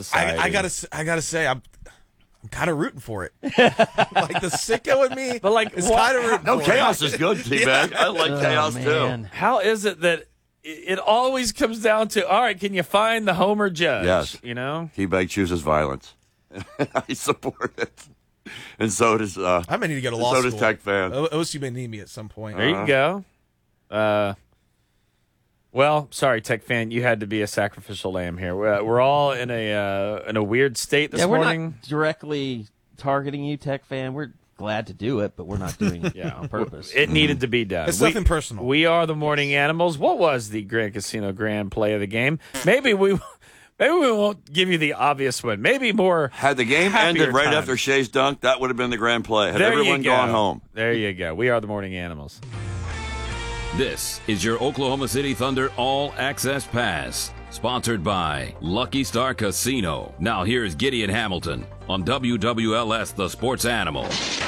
society. I gotta say, I'm kind of rooting for it. Like the sicko in me, but like is kind of rooting no, for chaos it. is good, T-Bag. I like chaos too. How is it that it always comes down to, all right, can you find the Homer judge? Yes. You know? T-Bag chooses violence. I support it. And so does I may need to go to law school. So does Tech Fan. OSU may need me at some point. There you go. Well, sorry, Tech Fan, you had to be a sacrificial lamb here. We're all in a weird state this morning. We're not directly targeting you, Tech Fan. We're glad to do it, but we're not doing it on purpose. It needed to be done. It's nothing personal. We are the Morning Animals. What was the Grand Casino Grand play of the game? Maybe we won't give you the obvious one. Maybe more. Had the game ended right after Shea's dunk, that would have been the grand play. Had everyone gone home. There you go. We are the Morning Animals. This is your Oklahoma City Thunder All Access Pass, sponsored by Lucky Star Casino. Now here's Gideon Hamilton on WWLS, the Sports Animal.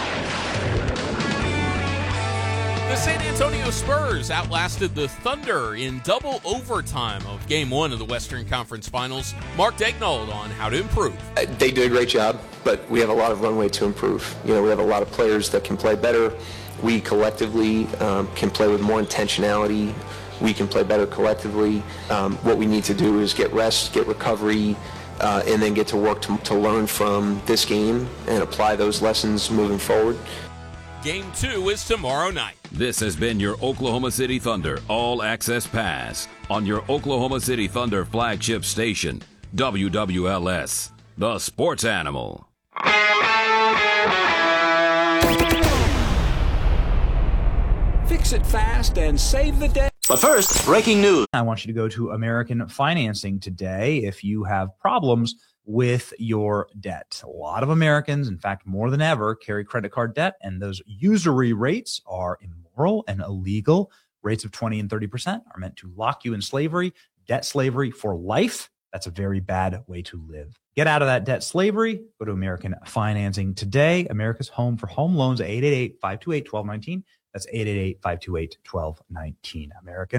The San Antonio Spurs outlasted the Thunder in double overtime of Game 1 of the Western Conference Finals. Mark Daignault on how to improve. They did a great job, but we have a lot of runway to improve. We have a lot of players that can play better. We collectively can play with more intentionality. We can play better collectively. What we need to do is get rest, get recovery, and then get to work to learn from this game and apply those lessons moving forward. Game 2 is tomorrow night. This has been your Oklahoma City Thunder All Access Pass on your Oklahoma City Thunder flagship station, WWLS, the Sports Animal. Fix it fast and save the day. But first, breaking news. I want you to go to American Financing today if you have problems with your debt. A lot of Americans, in fact, more than ever, carry credit card debt, and those usury rates are immoral and illegal. Rates of 20 and 30% are meant to lock you in slavery, debt slavery for life. That's a very bad way to live. Get out of that debt slavery. Go to American Financing today. America's home for home loans, 888-528-1219. That's 888-528-1219.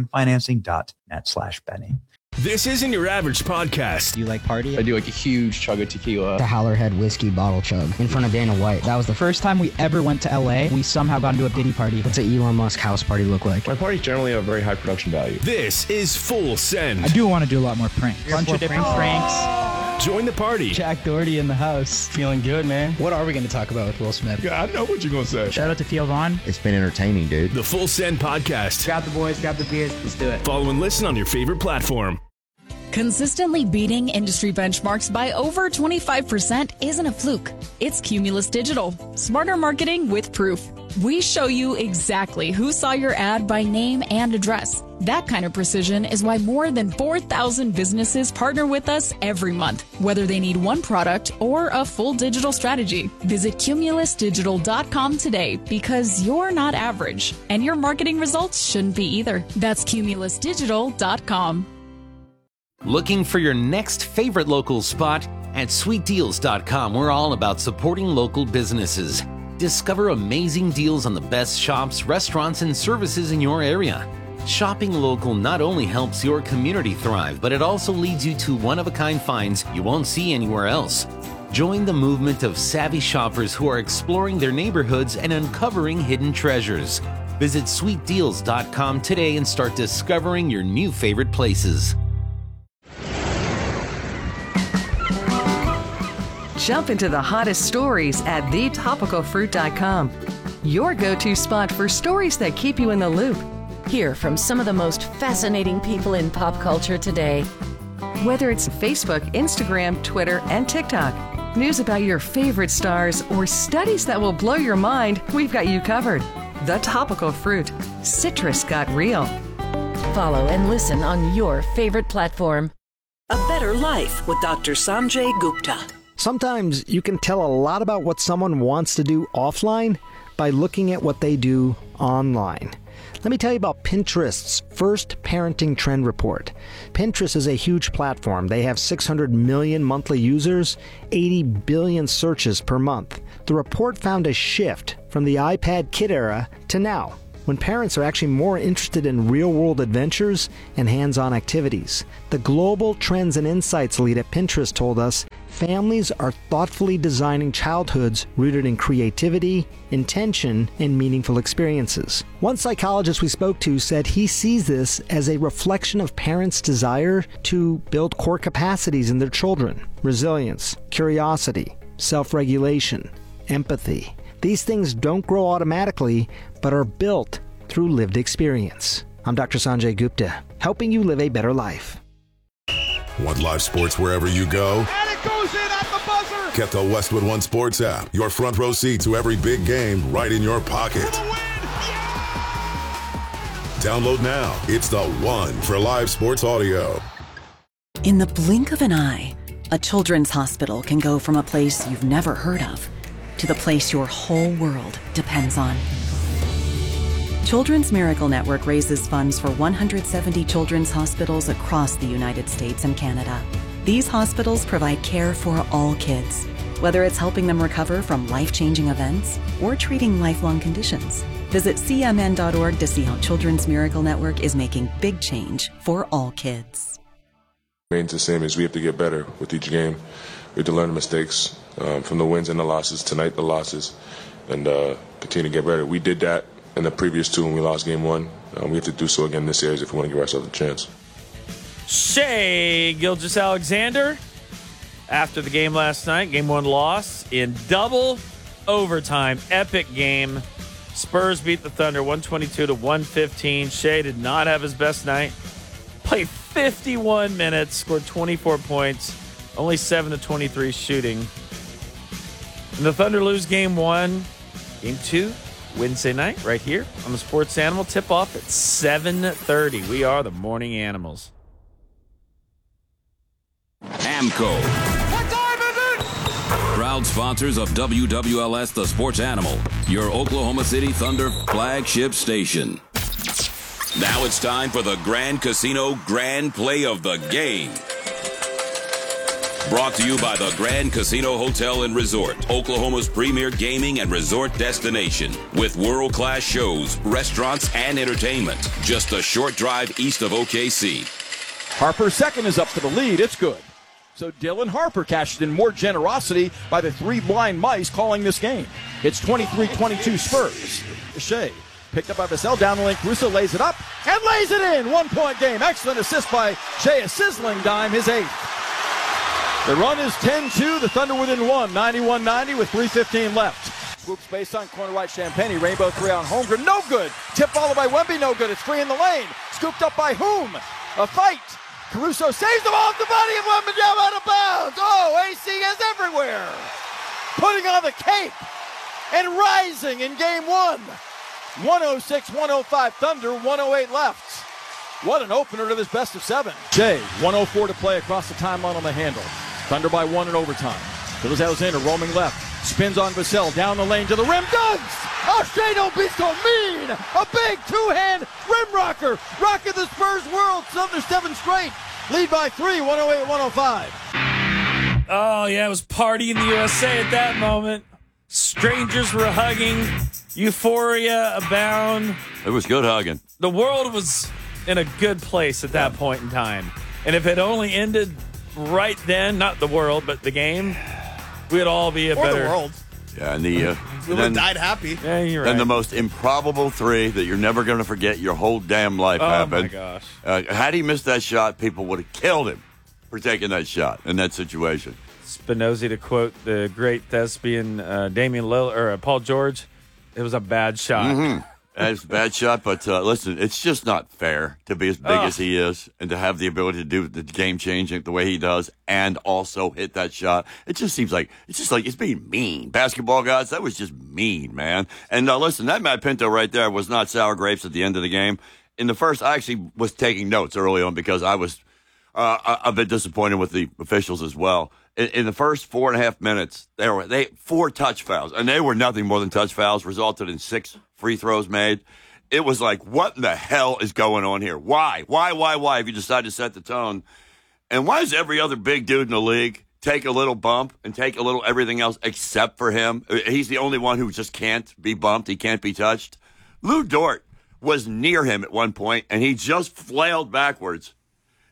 AmericanFinancing.net/Benny. This isn't your average podcast. Do you like party? I do like a huge chug of tequila. The Howlerhead whiskey bottle chug in front of Dana White. That was the first time we ever went to LA. We somehow got into a Diddy party. What's an Elon Musk house party look like? My parties generally have very high production value. This is Full Send. I do want to do a lot more pranks. A bunch of different pranks. Join the party. Jack Doherty in the house. Feeling good, man. What are we going to talk about with Will Smith? Yeah, I know what you're going to say. Shout out to Theo Vaughn. It's been entertaining, dude. The Full Send podcast. Grab the boys, grab the beers. Let's do it. Follow and listen on your favorite platform. Consistently beating industry benchmarks by over 25% isn't a fluke. It's Cumulus Digital. Smarter marketing with proof. We show you exactly who saw your ad by name and address. That kind of precision is why more than 4,000 businesses partner with us every month, whether they need one product or a full digital strategy. Visit cumulusdigital.com today because you're not average, and your marketing results shouldn't be either. That's cumulusdigital.com. Looking for your next favorite local spot? At sweetdeals.com, we're all about supporting local businesses. Discover amazing deals on the best shops, restaurants, and services in your area. Shopping local not only helps your community thrive, but it also leads you to one-of-a-kind finds you won't see anywhere else. Join the movement of savvy shoppers who are exploring their neighborhoods and uncovering hidden treasures. Visit sweetdeals.com today and start discovering your new favorite places. Jump into the hottest stories at thetopicalfruit.com. Your go-to spot for stories that keep you in the loop. Hear from some of the most fascinating people in pop culture today. Whether it's Facebook, Instagram, Twitter, and TikTok, news about your favorite stars, or studies that will blow your mind, we've got you covered. The Topical Fruit. Citrus got real. Follow and listen on your favorite platform. A Better Life with Dr. Sanjay Gupta. Sometimes you can tell a lot about what someone wants to do offline by looking at what they do online. Let me tell you about Pinterest's first parenting trend report. Pinterest is a huge platform. They have 600 million monthly users, 80 billion searches per month. The report found a shift from the iPad kid era to now, when parents are actually more interested in real-world adventures and hands-on activities. The Global Trends and Insights lead at Pinterest told us families are thoughtfully designing childhoods rooted in creativity, intention, and meaningful experiences. One psychologist we spoke to said he sees this as a reflection of parents' desire to build core capacities in their children: resilience, curiosity, self-regulation, empathy. These things don't grow automatically, but are built through lived experience. I'm Dr. Sanjay Gupta, helping you live a better life. Want live sports wherever you go? And it goes in at the buzzer! Get the Westwood One Sports app. Your front row seat to every big game right in your pocket. For the win! Yeah! Download now. It's the one for live sports audio. In the blink of an eye, a children's hospital can go from a place you've never heard of to the place your whole world depends on. Children's Miracle Network raises funds for 170 children's hospitals across the United States and Canada. These hospitals provide care for all kids, whether it's helping them recover from life-changing events or treating lifelong conditions. Visit cmn.org to see how Children's Miracle Network is making big change for all kids. Remains the same as we have to get better with each game. We have to learn the mistakes from the wins and the losses, tonight the losses, and continue to get better. We did that in the previous two when we lost game one. We have to do so again this series if we want to give ourselves a chance. Shai Gilgeous-Alexander, after the game last night, game one loss in double overtime, epic game. Spurs beat the Thunder 122-115. Shai did not have his best night. Played 51 minutes, scored 24 points, only 7-23 shooting. And the Thunder lose game one. Game two, Wednesday night, right here on the Sports Animal. Tip-off at 7:30. We are the Morning Animals. AMCO. What time is it? Proud sponsors of WWLS The Sports Animal, your Oklahoma City Thunder flagship station. Now it's time for the Grand Casino Grand Play of the Game. Brought to you by the Grand Casino Hotel and Resort, Oklahoma's premier gaming and resort destination, with world-class shows, restaurants, and entertainment. Just a short drive east of OKC. Harper's second is up for the lead. It's good. So Dylan Harper cashed in more generosity by the three blind mice calling this game. It's 23-22 Spurs. Shai picked up by Vassell down the lane. Caruso lays it up and lays it in. 1 point game. Excellent assist by Shai. A sizzling dime, his eighth. The run is 10-2. The Thunder within one. 91-90 with 3:15 left. Swoop space on corner right. Champagne. Rainbow three on Holmgren. No good. Tip followed by Wemby. No good. It's free in the lane. Scooped up by whom? A fight. Caruso saves the ball off the body of Wembanyama out of bounds. Oh, AC is everywhere. Putting on the cape and rising in game one. 106-105 Thunder, 108 left. What an opener to this best of seven. Shai, 104 to play across the timeline on the handle. Thunder by one in overtime. Gilgeous-Alexander roaming left. Spins on Vassell. Down the lane to the rim. Dunks! Oh, Shai, don't be so mean! A big two-hand rim rocker. Rocking the Spurs world. Thunder 7 straight. Lead by 3, 108-105. Oh, yeah, it was party in the USA at that moment. Strangers were hugging. Euphoria abound. It was good hugging. The world was in a good place at that point in time. And if it only ended right then, not the world, but the game, we'd all be a better... the world. Yeah, and we would have died happy. Yeah, you're right. And the most improbable three that you're never going to forget your whole damn life happened. Oh, my gosh. Had he missed that shot, people would have killed him for taking that shot in that situation. Spinozzi, to quote the great thespian Damian Lillard, or Paul George, it was a bad shot. Mm-hmm. It's a bad shot, but listen, it's just not fair to be as big as he is and to have the ability to do the game-changing the way he does and also hit that shot. It just seems like it's being mean. Basketball guys, that was just mean, man. And listen, that Matt Pinto right there was not sour grapes at the end of the game. In the first, I actually was taking notes early on because I was a bit disappointed with the officials as well. In the first 4.5 minutes, they 4 touch fouls, and they were nothing more than touch fouls, resulted in 6 free throws made. It was like, what in the hell is going on here? Why? If you decide to set the tone? And why does every other big dude in the league take a little bump and take a little everything else except for him? He's the only one who just can't be bumped. He can't be touched. Lou Dort was near him at one point, and he just flailed backwards.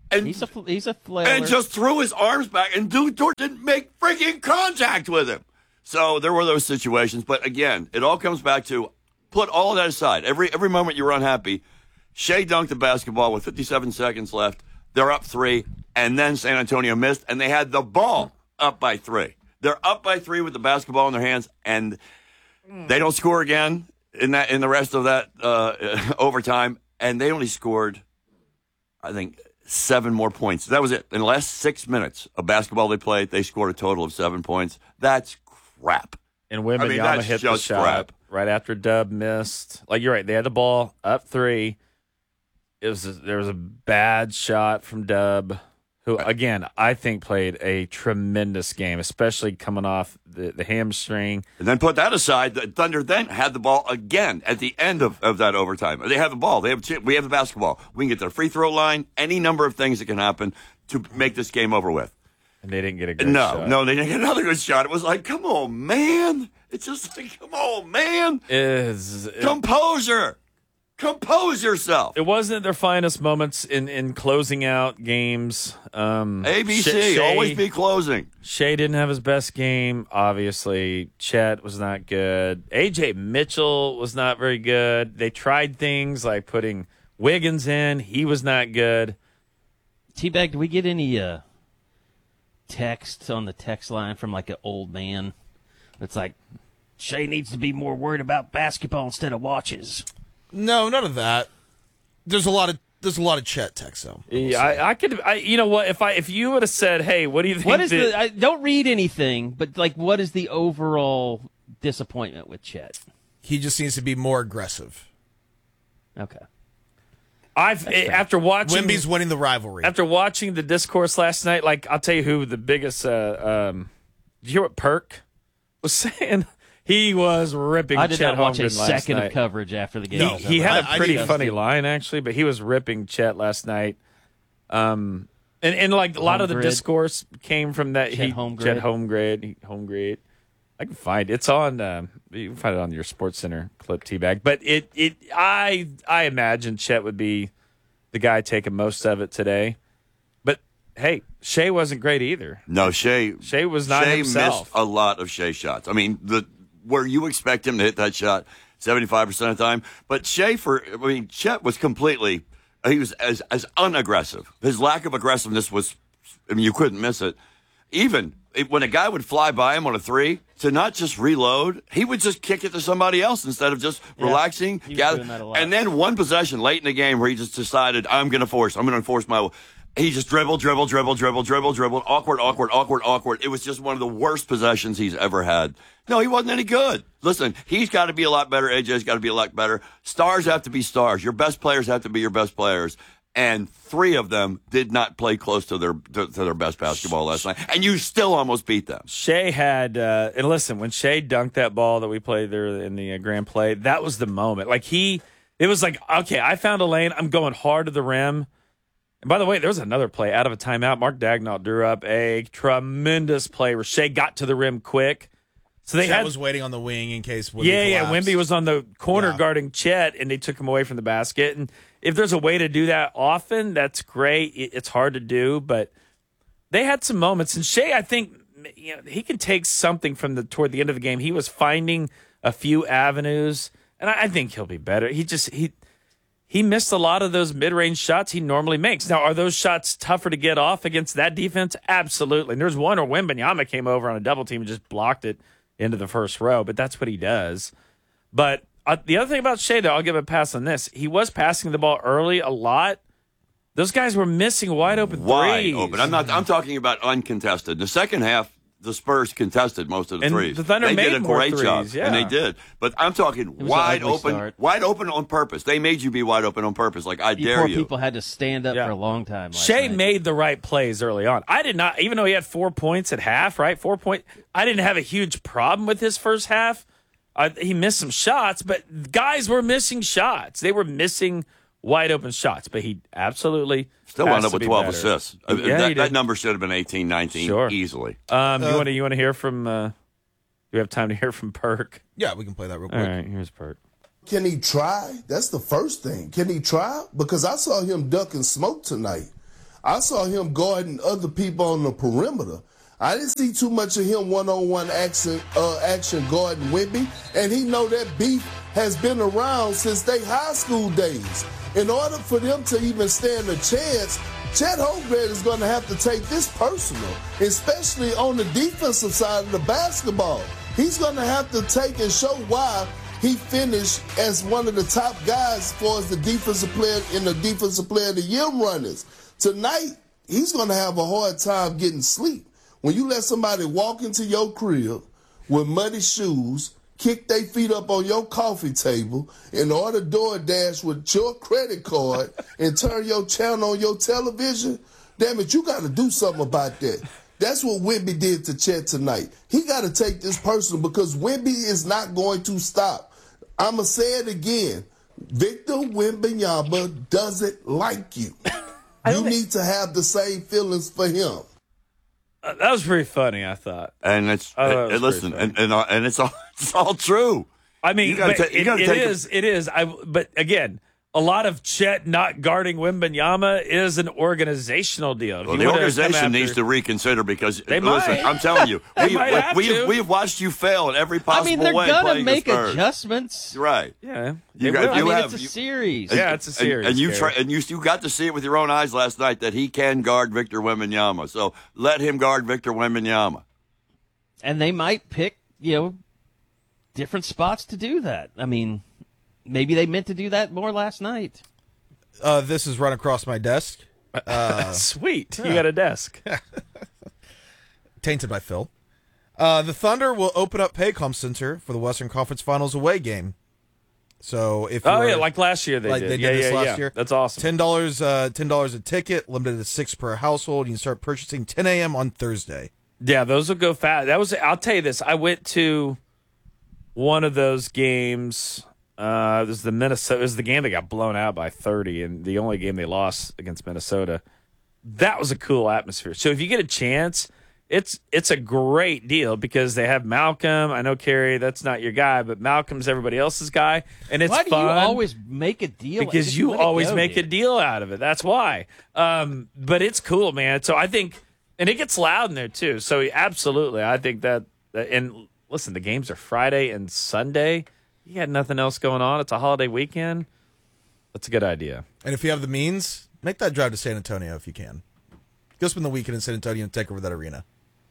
And he's a flailer. And just threw his arms back, and Dort didn't make freaking contact with him. So there were those situations. But again, it all comes back to put all of that aside. Every moment you were unhappy, Shea dunked the basketball with 57 seconds left. They're up 3, and then San Antonio missed, and they had the ball up by 3. They're up by 3 with the basketball in their hands, and they don't score again in the rest of that overtime, and they only scored, I think, 7 more points. That was it. In the last 6 minutes of basketball they played, they scored a total of 7 points. That's crap. And Wembanyama hit the shot right after Dub missed. Like, you're right. They had the ball up 3. There was a bad shot from Dub, who, again, I think played a tremendous game, especially coming off the hamstring. And then put that aside, the Thunder then had the ball again at the end of that overtime. They have the ball. We have the basketball. We can get to the free throw line, any number of things that can happen to make this game over with. And they didn't get a good shot. No, they didn't get another good shot. It was like, come on, man. It's just like, come on, man. Composure. Compose yourself. It wasn't their finest moments in closing out games. ABC, always be closing. Shea didn't have his best game, obviously. Chet was not good. A.J. Mitchell was not very good. They tried things like putting Wiggins in. He was not good. T-Bag, do we get any text on the text line from like an old man that's like, Shea needs to be more worried about basketball instead of watches? No, none of that. There's a lot of Chet text though. Yeah, I could. You know what? If you would have said, "Hey, what do you think?" What is I don't read anything, but like, what is the overall disappointment with Chet? He just needs to be more aggressive. Okay. After watching Wemby's winning the rivalry. After watching the discourse last night, like, I'll tell you who the biggest. Did you hear what Perk was saying? He was ripping Chet Holmgren last night. I did not watch a second of coverage after the game. He had a pretty funny line, actually, but he was ripping Chet last night. And like a lot of the discourse came from that. Chet Holmgren. I can find it. It's on. You can find it on your SportsCenter clip, T-Bag. But I imagine Chet would be the guy taking most of it today. But hey, Shea wasn't great either. No, Shea was not himself. Missed a lot of Shea shots. I mean, where you expect him to hit that shot 75% of the time. But Chet was completely, he was as unaggressive. His lack of aggressiveness was, you couldn't miss it. Even when a guy would fly by him on a 3, to not just reload, he would just kick it to somebody else instead of just relaxing. He was doing that a lot. And then one possession late in the game where he just decided, I'm going to enforce my will. He just dribbled, awkward. It was just one of the worst possessions he's ever had. No, he wasn't any good. Listen, he's got to be a lot better. AJ's got to be a lot better. Stars have to be stars. Your best players have to be your best players. And 3 of them did not play close to their best basketball last night. And you still almost beat them. Shea had, and listen, when Shea dunked that ball that we played there in the grand play, that was the moment. Like it was like, okay, I found a lane. I'm going hard to the rim. And by the way, there was another play out of a timeout. Mark Daigneault drew up a tremendous play where Shea got to the rim quick. So Chet was waiting on the wing in case Wemby collapsed. Wemby was on the corner guarding Chet, and they took him away from the basket. And if there's a way to do that often, that's great. It's hard to do, but they had some moments. And Shea, I think, he can take something from toward the end of the game. He was finding a few avenues, and I think he'll be better. He missed a lot of those mid-range shots he normally makes. Now, are those shots tougher to get off against that defense? Absolutely. And there's one where Wembanyama came over on a double team and just blocked it into the first row, but that's what he does. But the other thing about Shea, though, I'll give a pass on this. He was passing the ball early a lot. Those guys were missing wide open threes. Wide open. I'm talking about uncontested. The second half, the Spurs contested most of the threes. The Thunder they made did a more great threes, job, yeah. and they did. But I'm talking wide open on purpose. They made you be wide open on purpose. Like, I dare you. Poor people had to stand up for a long time. Shea made the right plays early on. I did not, even though he had 4 points at half, right? 4 points. I didn't have a huge problem with his first half. He missed some shots, but guys were missing shots. They were missing wide open shots, but he absolutely still wound up with 12 assists. Yeah, that number should have been 18, 19 easily. You want to hear from? Do we have time to hear from Perk? Yeah, we can play that real quick. All right, here's Perk. Can he try? That's the first thing. Can he try? Because I saw him duck and smoke tonight. I saw him guarding other people on the perimeter. I didn't see too much of him one-on-one action guarding Wemby, and he know that beef has been around since they high school days. In order for them to even stand a chance, Chet Holmgren is going to have to take this personal, especially on the defensive side of the basketball. He's going to have to take and show why he finished as one of the top guys as far as the defensive player in the Defensive Player of the Year runners. Tonight, he's going to have a hard time getting sleep. When you let somebody walk into your crib with muddy shoes, kick their feet up on your coffee table, and order DoorDash with your credit card and turn your channel on your television, damn it, you got to do something about that. That's what Wemby did to Chet tonight. He got to take this personal because Wemby is not going to stop. I'm going to say it again. Victor Wembanyama doesn't like you. You need to have the same feelings for him. That was pretty funny, I thought. And it's listen, and it's all true. I mean, it is. But again, a lot of Chet not guarding Wembanyama is an organizational deal. Well, the organization needs to reconsider because listen, I'm telling you, we've watched you fail in every possible way. I mean, they're gonna make adjustments, right? Yeah, it's a series. Yeah, it's a series. And you got to see it with your own eyes last night that he can guard Victor Wembanyama. So let him guard Victor Wembanyama. And they might pick, different spots to do that. I mean, maybe they meant to do that more last night. This is run across my desk. Sweet. You got a desk. Tainted by Phil. The Thunder will open up Paycom Center for the Western Conference Finals away game. So if like last year they did. They did this last year. That's awesome. $10 a ticket, limited to 6 per household. You can start purchasing 10 a.m. on Thursday. Yeah, those will go fast. I'll tell you this. I went to one of those games. It was the game that got blown out by 30, and the only game they lost against Minnesota. That was a cool atmosphere. So if you get a chance, it's a great deal because they have Malcolm. I know, Kerry, that's not your guy, but Malcolm's everybody else's guy, and it's fun. Why do you always make a deal? Because you always make a deal out of it. That's why. But it's cool, man. So I think, and it gets loud in there too. So absolutely, I think that. And listen, the games are Friday and Sunday. You got nothing else going on. It's a holiday weekend. That's a good idea. And if you have the means, make that drive to San Antonio if you can. Go spend the weekend in San Antonio and take over that arena.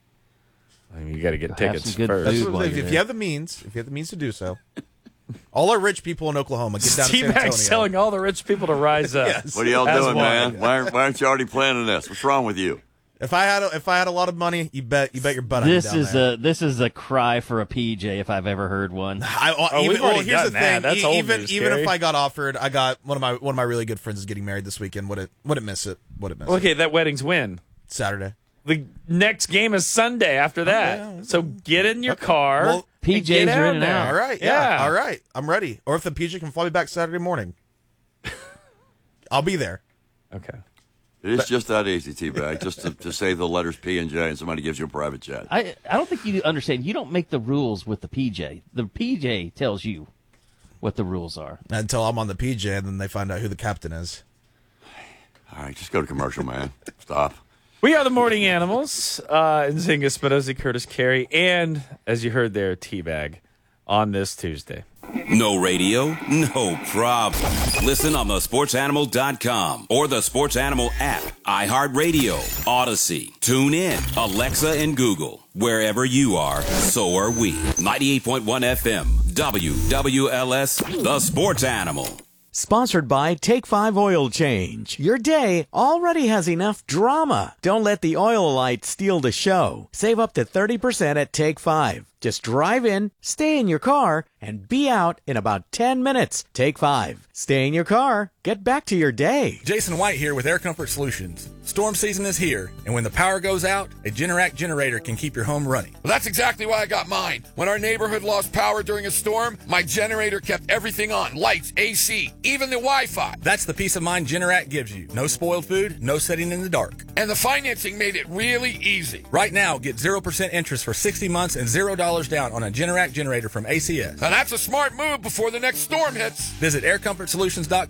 I mean, you got to get tickets first. If you have the means, to do so. All our rich people in Oklahoma get down to San Antonio. T-Bag's telling all the rich people to rise up. Yes. What are y'all doing, man? Why aren't you already planning this? What's wrong with you? If I had a lot of money, you bet your butt on me down there. This is a cry for a PJ if I've ever heard one. Here's the thing. That's old even news, if I got offered, I got one of my really good friends is getting married this weekend. Wouldn't miss it. Okay, that wedding's when? Saturday. The next game is Sunday after that. Oh, yeah. So get in your car. Well, PJ's are in and out. All right. Yeah. All right. I'm ready. Or if the PJ can fly me back Saturday morning, I'll be there. Okay. It's just that easy, T-Bag, just to say the letters P and J and somebody gives you a private jet. I don't think you understand. You don't make the rules with the PJ. The PJ tells you what the rules are. Until I'm on the PJ, and then they find out who the captain is. All right, just go to commercial, man. Stop. We are the Morning Animals. Nzinga, Spinozzi, Curtis, Carey, and, as you heard there, T-Bag on this Tuesday. No radio? No problem. Listen on thesportsanimal.com or the Sports Animal app, iHeartRadio, Odyssey, TuneIn, Alexa, and Google. Wherever you are, so are we. 98.1 FM, WWLS, The Sports Animal. Sponsored by Take 5 Oil Change. Your day already has enough drama. Don't let the oil light steal the show. Save up to 30% at Take 5. Just drive in, stay in your car, and be out in about 10 minutes. Take 5. Stay in your car. Get back to your day. Jason White here with Air Comfort Solutions. Storm season is here, and when the power goes out, a Generac generator can keep your home running. Well, that's exactly why I got mine. When our neighborhood lost power during a storm, my generator kept everything on. Lights, AC, even the Wi-Fi. That's the peace of mind Generac gives you. No spoiled food, no sitting in the dark. And the financing made it really easy. Right now, get 0% interest for 60 months and $0 down on a generator from ACS. Now that's a smart move before the next storm hits. Visit aircomfortsolutions.com for your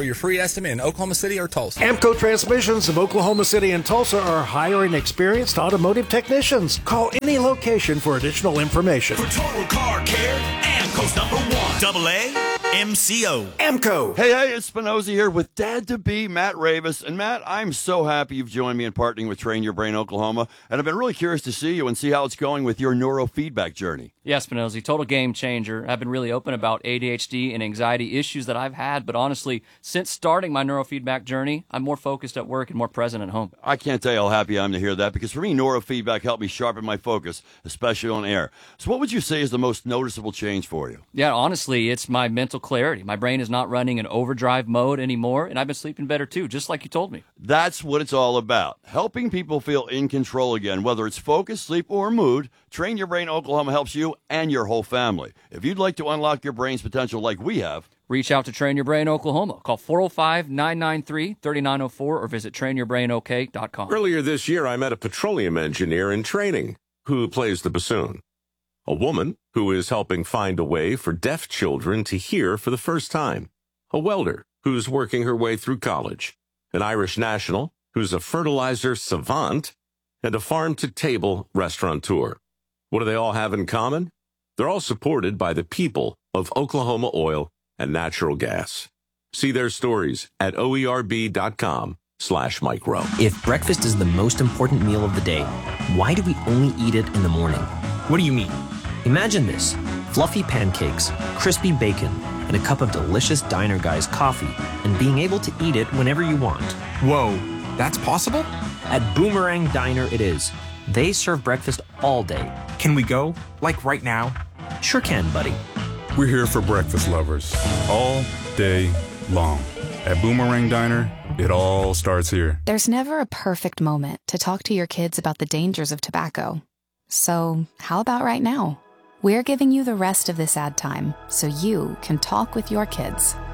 your free estimate in Oklahoma City or Tulsa. Amco Transmissions of Oklahoma City and Tulsa are hiring experienced automotive technicians. Call any location for additional information. For total car care, Amco's #1. AAMCO. Amco. Hey, it's Spinozzi here with Dad-to-be Matt Ravis. And Matt, I'm so happy you've joined me in partnering with Train Your Brain Oklahoma. And I've been really curious to see you and see how it's going with your neurofeedback journey. Yeah, Spinozzi, total game changer. I've been really open about ADHD and anxiety issues that I've had, but honestly, since starting my neurofeedback journey, I'm more focused at work and more present at home. I can't tell you how happy I am to hear that, because for me, neurofeedback helped me sharpen my focus, especially on air. So what would you say is the most noticeable change for you? Yeah, honestly, it's my mental clarity. My brain is not running in overdrive mode anymore, and I've been sleeping better too, just like you told me. That's what it's all about. Helping people feel in control again, whether it's focus, sleep, or mood. Train Your Brain Oklahoma helps you and your whole family. If you'd like to unlock your brain's potential like we have, reach out to Train Your Brain Oklahoma. Call 405-993-3904 or visit trainyourbrainok.com. Earlier this year, I met a petroleum engineer in training who plays the bassoon. A woman who is helping find a way for deaf children to hear for the first time. A welder who's working her way through college. An Irish national who's a fertilizer savant. And a farm-to-table restaurateur. What do they all have in common? They're all supported by the people of Oklahoma Oil and Natural Gas. See their stories at oerb.com/micro. If breakfast is the most important meal of the day, why do we only eat it in the morning? What do you mean? Imagine this: fluffy pancakes, crispy bacon, and a cup of delicious Diner Guys coffee, and being able to eat it whenever you want. Whoa, that's possible? At Boomerang Diner it is. They serve breakfast all day. Can we go? Like right now? Sure can, buddy. We're here for breakfast lovers all day long. At Boomerang Diner, it all starts here. There's never a perfect moment to talk to your kids about the dangers of tobacco. So how about right now? We're giving you the rest of this ad time so you can talk with your kids.